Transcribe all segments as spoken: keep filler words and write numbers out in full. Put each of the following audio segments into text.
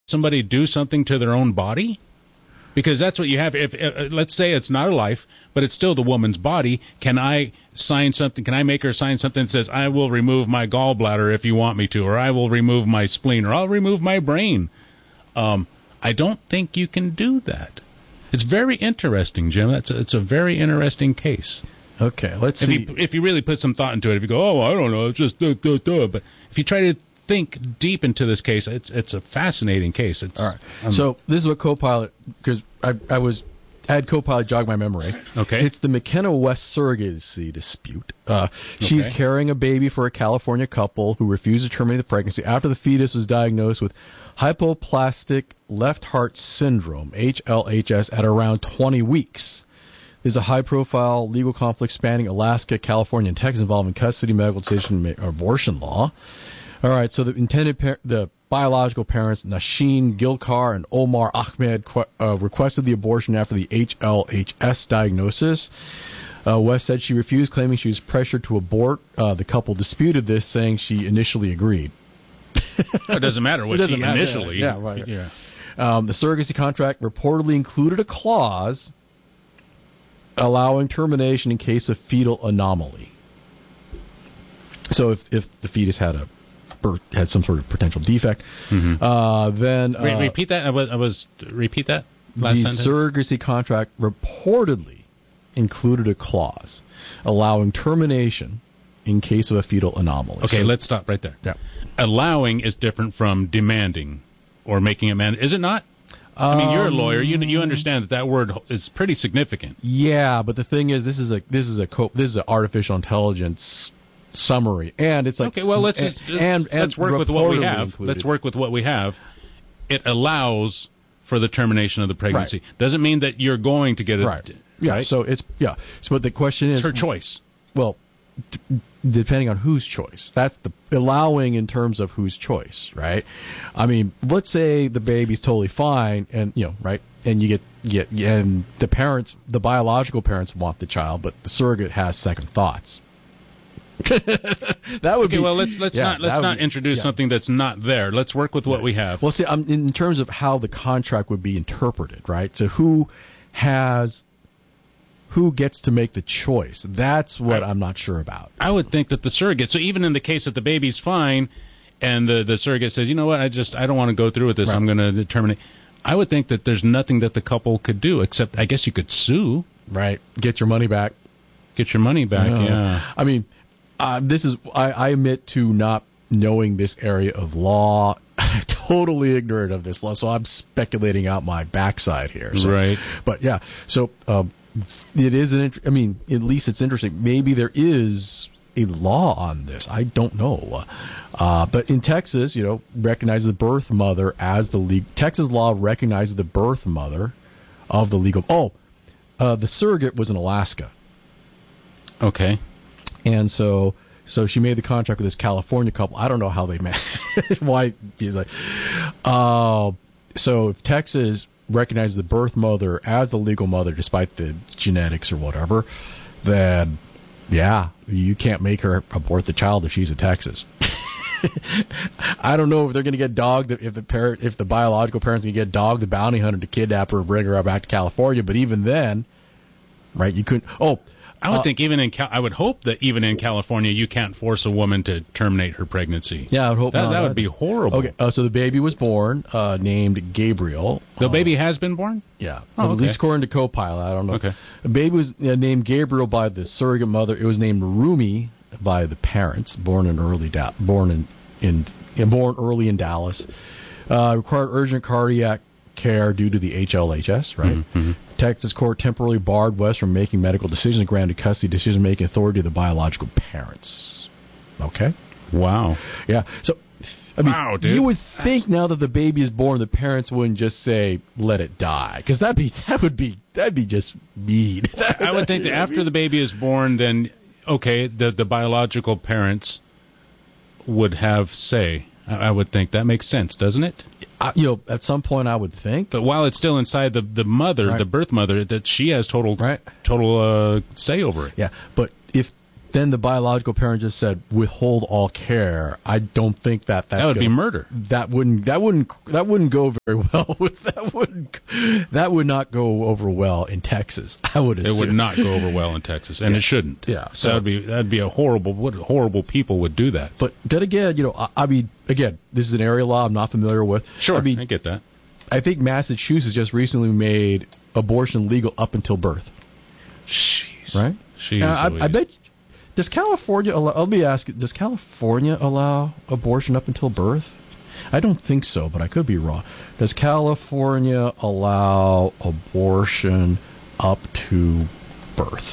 somebody do something to their own body? Because that's what you have. If uh, let's say it's not a life, but it's still the woman's body, can I sign something? Can I make her sign something that says, I will remove my gallbladder if you want me to, or I will remove my spleen, or I'll remove my brain? Um, I don't think you can do that. It's very interesting, Jim. That's a, it's a very interesting case. Okay, let's if see. You, if you really put some thought into it, if you go, oh, I don't know, it's just duh, duh, duh. But if you try to think deep into this case, it's it's a fascinating case. It's, All right. Um, so this is what Copilot, because I, I was I had Copilot jog my memory. Okay. It's the McKenna West surrogacy dispute. Uh, she's Okay. carrying a baby for a California couple who refused to terminate the pregnancy after the fetus was diagnosed with hypoplastic left heart syndrome, H L H S, at around twenty weeks. There's a high-profile legal conflict spanning Alaska, California, and Texas involving custody, medical decision, or abortion law. All right, so the intended par- the biological parents, Nasheen Gilkar and Omar Ahmed, qu- uh, requested the abortion after the H L H S diagnosis. Uh, West said she refused, claiming she was pressured to abort. Uh, the couple disputed this, saying she initially agreed. It doesn't matter what It doesn't she matter, initially. Yeah, yeah, right. Yeah. Um, the surrogacy contract reportedly included a clause allowing termination in case of fetal anomaly. So if if the fetus had a birth, had some sort of potential defect, Mm-hmm. uh, then uh, Re- repeat that. I was, I was repeat that last the sentence. surrogacy contract reportedly included a clause allowing termination in case of a fetal anomaly. Okay, So- let's stop right there. Yeah. Allowing is different from demanding or making it man. Is it not? I mean, you're a lawyer. You you understand that that word is pretty significant. Yeah, but the thing is, this is a this is a co- this is an artificial intelligence summary, and it's like Okay, well, let's and, just, and, and let's work with what we reportedly have. included. Let's work with what we have. It allows for the termination of the pregnancy. Doesn't mean that you're going to get it. Right. Yeah. Right? So it's yeah. So but the question is, It's her choice. well, d- depending on whose choice. That's the allowing in terms of whose choice, right? I mean, let's say the baby's totally fine, and you know, right, and you get get and the parents, the biological parents want the child, but the surrogate has second thoughts. That would Okay, be well, let's let's yeah, not let's that would not be- introduce yeah. something that's not there. Let's work with what we have. Well, see, um, in terms of how the contract would be interpreted, right? So who has, who gets to make the choice? That's what I'm not sure about. I would think that the surrogate. So even in the case that the baby's fine, and the the surrogate says, you know what, I just I don't want to go through with this. Right. I'm going to terminate. I would think that there's nothing that the couple could do except, I guess, you could sue, Right. Get your money back. get your money back. Uh, Yeah. I mean, uh, this is, I, I admit to not knowing this area of law. I'm totally ignorant of this law, so I'm speculating out my backside here. So, Right. But yeah, so um, it is an, int- I mean, at least it's interesting. Maybe there is a law on this. I don't know. Uh, but in Texas, you know, recognizes the birth mother as the legal, Texas law recognizes the birth mother of the legal, oh, uh, the surrogate was in Alaska. Okay. And so, so she made the contract with this California couple. I don't know how they met. Why? He's like, uh, so if Texas recognizes the birth mother as the legal mother, despite the genetics or whatever, then yeah, you can't make her abort the child if she's in Texas. I don't know if they're going to get dogged, if the parent, if the biological parents can get dogged, the bounty hunter to kidnap her and bring her back to California. But even then, right? You couldn't. Oh. I would Uh, think even in Cal- I would hope that even in California you can't force a woman to terminate her pregnancy. Yeah, I would hope that, not. that would be horrible. Okay, uh, so the baby was born, uh, named Gabriel. The Uh, baby has been born? Yeah, Oh, at okay. least according to Copilot. I don't know. Okay. The baby was uh, named Gabriel by the surrogate mother. It was named Rumi by the parents. Born in early da- born in, in, in born early in Dallas. Uh, required urgent cardiac care due to the H L H S. Right. Mm-hmm. Texas court temporarily barred West from making medical decisions and granted custody decision-making authority to the biological parents. Okay. Wow. Yeah. So, I mean, Wow, dude. you would think now that the baby is born, the parents wouldn't just say, "Let it die," because that'd be that would be that'd be just mean. I would think that after the baby is born, then okay, the the biological parents would have say. I, I would think that makes sense, doesn't it? I, you know, at some point, I would think. But while it's still inside the the mother, Right. the birth mother, that she has total Right. total uh, say over it. Yeah, but if then the biological parent just said withhold all care, I don't think that that's that would gonna, be murder. That wouldn't that wouldn't that wouldn't go very well with that wouldn't that would not go over well in Texas. I would assume. It would not go over well in Texas, and yeah. it shouldn't. Yeah, so that'd be that'd be a horrible. What horrible people would do that? But then again, you know, I, I mean, again, this is an area law I'm not familiar with. Sure, I mean, I get that. I think Massachusetts just recently made abortion legal up until birth. Jeez. Right? Jeez. I, I bet. Does California allow, let me ask, does California allow abortion up until birth? I don't think so, but I could be wrong. Does California allow abortion up to birth?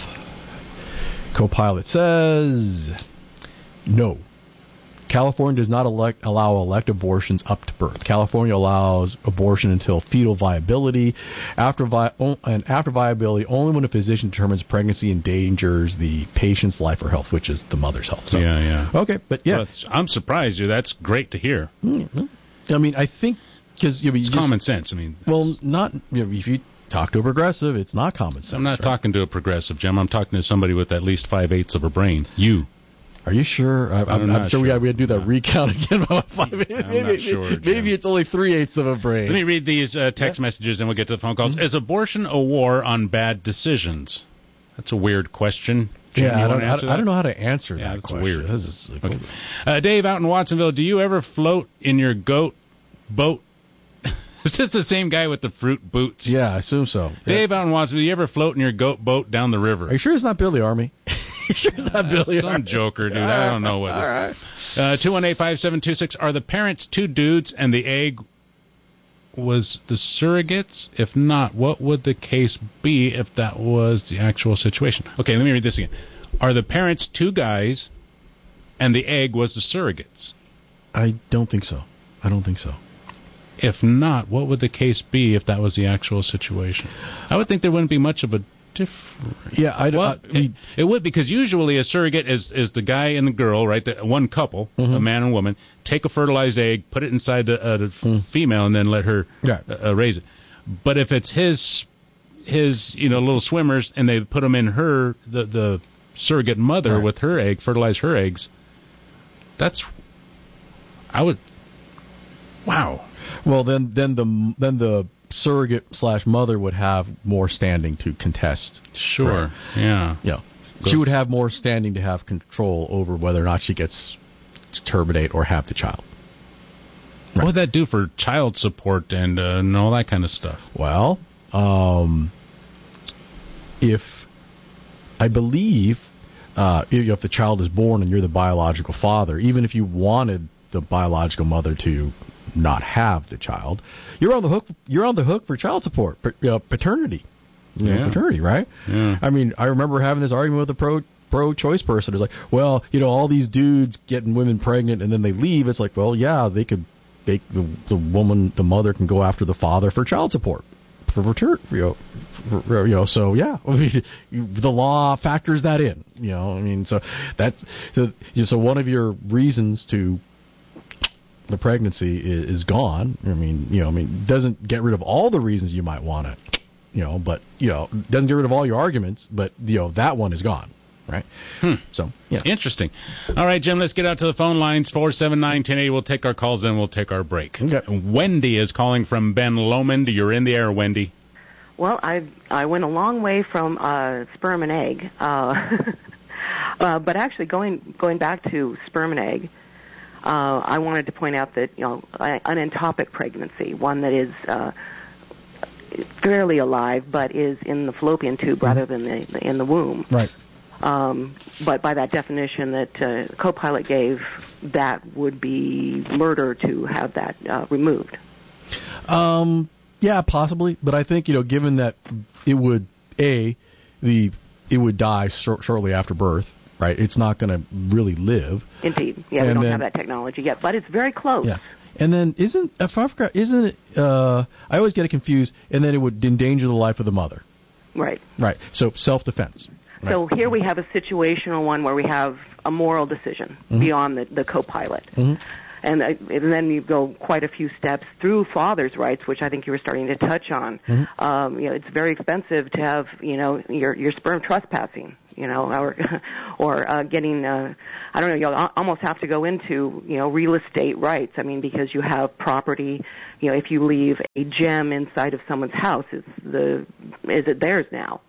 Copilot says no. California does not elect, allow elect abortions up to birth. California allows abortion until fetal viability, after vi- and after viability only when a physician determines pregnancy endangers the patient's life or health, which is the mother's health. So, yeah, yeah. Okay, but yeah. Well, I'm surprised you. That's great to hear. Mm-hmm. I mean, I think because you know, it's just, common sense. I mean, well, not you know, if you talk to a progressive, it's not common sense. I'm not right? talking to a progressive, Jim. I'm talking to somebody with at least five eighths of a brain. You. Are you sure? I, I'm, I'm, I'm not sure, sure we got we to do that recount again. Five, I'm maybe not sure, maybe, maybe it's only three eighths of a brain. Let me read these uh, text yeah. messages, and we'll get to the phone calls. Mm-hmm. Is abortion a war on bad decisions? That's a weird question. Jim, yeah, I don't, I, I don't know how to answer yeah, that that's question. Weird. This is like, okay. uh, Dave out in Watsonville, do you ever float in your goat boat? Is this the same guy with the fruit boots? Yeah, I assume so. Dave yeah. out in Watsonville, do you ever float in your goat boat down the river? Are you sure it's not Billy Army? You sure it's not Billy Some Army? joker, dude. I don't know what. All right. Uh, two one eight five seven two six. Are the parents two dudes and the egg was the surrogates? If not, what would the case be if that was the actual situation? Okay, let me read this again. Are the parents two guys and the egg was the surrogates? I don't think so. I don't think so. If not, what would the case be if that was the actual situation? I would think there wouldn't be much of a difference. Yeah, I don't. Well, it, it would, because usually a surrogate is, is the guy and the girl, right? The, one couple, mm-hmm. a man and woman, take a fertilized egg, put it inside the, uh, the mm. female, and then let her yeah. uh, raise it. But if it's his his you know little swimmers and they put them in her the the surrogate mother right. with her egg, fertilize her eggs, that's I would wow. Well, then, then the then the surrogate slash mother would have more standing to contest. Sure. Right? Yeah. Yeah. She would have more standing to have control over whether or not she gets to terminate or have the child. Right. What would that do for child support and, uh, and all that kind of stuff? Well, um, if I believe uh, if the child is born and you're the biological father, even if you wanted the biological mother to not have the child, you're on the hook. You're on the hook for child support, uh, paternity, you yeah. know, paternity, right? Yeah. I mean, I remember having this argument with a pro pro-choice person. It's like, well, you know, all these dudes getting women pregnant and then they leave. It's like, well, yeah, they could. They the, the woman, the mother, can go after the father for child support, for return, you know, for, you know. So yeah, I mean, the law factors that in. You know, I mean, so that's so. So one of your reasons to the pregnancy is, is gone. I mean, you know, I mean, doesn't get rid of all the reasons you might want it, you know, but, you know, doesn't get rid of all your arguments, but, you know, that one is gone, right? Hmm. So, yeah. Interesting. All right, Jim, let's get out to the phone lines, four seven nine, one oh eight. We'll take our calls, then we'll take our break. Okay. Wendy is calling from Ben Lomond. You're in the air, Wendy. Well, I I went a long way from uh, sperm and egg, uh, uh, but actually going going back to sperm and egg, Uh, I wanted to point out that, you know, an ectopic pregnancy, one that is uh, fairly alive but is in the fallopian tube rather than the, in the womb. Right. Um, but by that definition that uh, Copilot gave, that would be murder to have that uh, removed. Um. Yeah, possibly. But I think, you know, given that it would, A, the it would die shor- shortly after birth. Right, it's not going to really live. Indeed, yeah, and we don't then, have that technology yet, but it's very close. Yeah, and then isn't if I forgot, isn't it? Uh, I always get it confused, and then it would endanger the life of the mother. Right. Right. So self-defense. Right. So here we have a situational one where we have a moral decision mm-hmm. beyond the, the co-pilot. Mm-hmm. And, uh, and then you go quite a few steps through father's rights, which I think you were starting to touch on. Mm-hmm. Um, you know, it's very expensive to have, you know, your your sperm trespassing. you know, or or uh, getting, uh, I don't know, you almost have to go into, you know, real estate rights. I mean, because you have property, you know, if you leave a gem inside of someone's house, is the is it theirs now?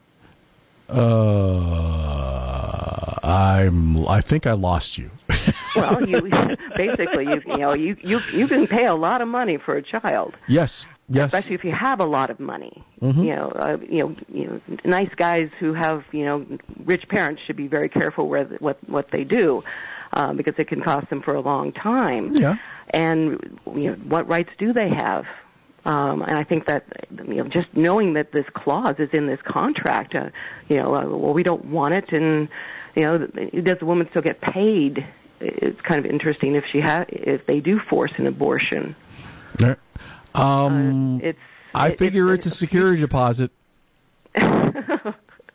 Uh, I'm. I think I lost you. Well, you basically, you, you know, you, you you can pay a lot of money for a child. Yes. Yes. Especially if you have a lot of money. Mm-hmm. You know, uh, you know, you know, nice guys who have, you know, rich parents should be very careful where the, what what they do, uh, because it can cost them for a long time. Yeah. And you know, what rights do they have? Um, and I think that, you know, just knowing that this clause is in this contract, uh, you know, uh, well, we don't want it, and you know, does the woman still get paid? It's kind of interesting if she ha- if they do force an abortion. Yeah. Um, uh, it's. I it, figure it's, it's a security deposit. yeah,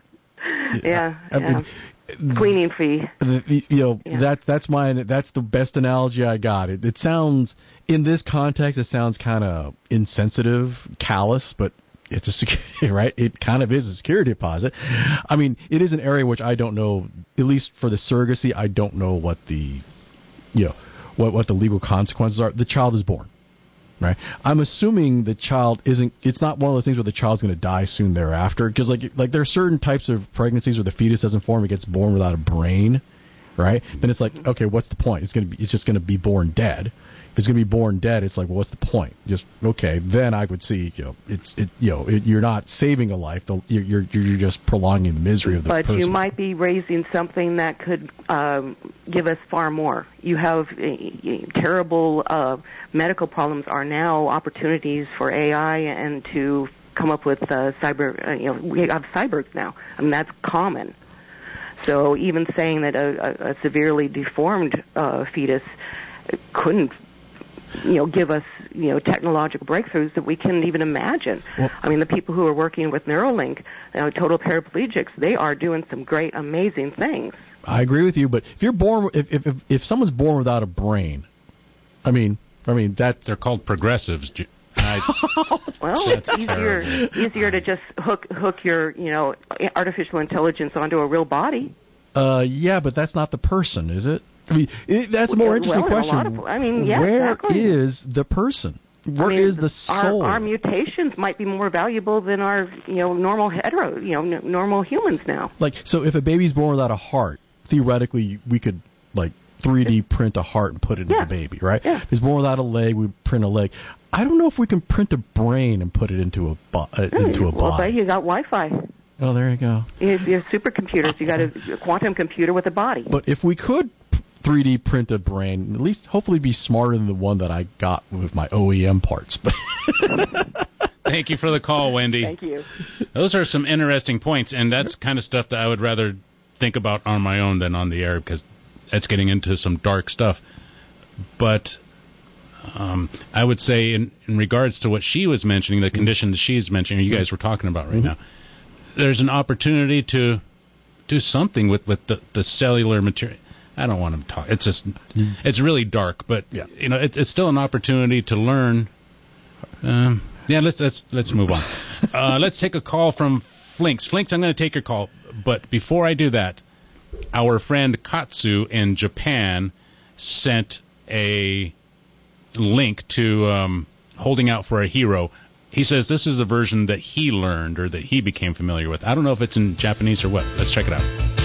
I yeah. mean, Cleaning fee. The, you know, yeah. that that's my that's the best analogy I got. It it sounds, in this context, it sounds kind of insensitive, callous, but it's a security, right? It kind of is a security deposit. I mean, it is an area which I don't know. At least for the surrogacy, I don't know what the, you know, what what the legal consequences are. The child is born. Right. I'm assuming the child isn't. It's not one of those things where the child's going to die soon thereafter. Because like like there are certain types of pregnancies where the fetus doesn't form; it gets born without a brain. Right. Then it's like, okay, what's the point? It's going to be. It's just going to be born dead. If it's going to be born dead, it's like, well, what's the point? Just okay. Then I would see, you know, it's it. You know, it, you're not saving a life. The, you're, you're you're just prolonging the misery of the but person. But you might be raising something that could um, give us far more. You have uh, terrible uh, medical problems are now opportunities for A I and to come up with uh, cyber. Uh, you know, we have cyborgs now. I mean, that's common. So even saying that a, a, a severely deformed uh, fetus couldn't, you know, give us, you know, technological breakthroughs that we can't even imagine. Well, I mean, the people who are working with Neuralink, you know, total paraplegics, they are doing some great, amazing things. I agree with you, but if you're born, if if if, if someone's born without a brain, I mean, I mean that they're called progressives. I, well, it's easier easier to just hook hook your, you know, artificial intelligence onto a real body. Uh, yeah, but that's not the person, is it? I mean, it, that's a more well, interesting well, question. A lot of, I mean, yeah, Where exactly. is the person? Where I mean, is the soul? Our, our mutations might be more valuable than our, you know, normal hetero, you know, n- normal humans now. Like, so if a baby's born without a heart, theoretically, we could, like, three D print a heart and put it in yeah. the baby, right? Yeah. If it's born without a leg, we print a leg. I don't know if we can print a brain and put it into a bo- uh, mm, into a well, body. Well, you got Wi-Fi. Oh, there you go. You you have supercomputers. You got a, a quantum computer with a body. But if we could three D print a brain, at least hopefully be smarter than the one that I got with my O E M parts. Thank you for the call, Wendy. Thank you. Those are some interesting points, and that's kind of stuff that I would rather think about on my own than on the air, because that's getting into some dark stuff. But um, I would say in, in regards to what she was mentioning, the condition that she's mentioning, you guys were talking about right mm-hmm. now, there's an opportunity to do something with, with the, the cellular material. I don't want to talk. It's just, it's really dark, but yeah. you know, it, it's still an opportunity to learn. Um, yeah, let's let's let's move on. Uh, let's take a call from Flinks. Flinks, I'm going to take your call, but before I do that, our friend Katsu in Japan sent a link to um, Holding Out for a Hero. He says this is the version that he learned or that he became familiar with. I don't know if it's in Japanese or what. Let's check it out.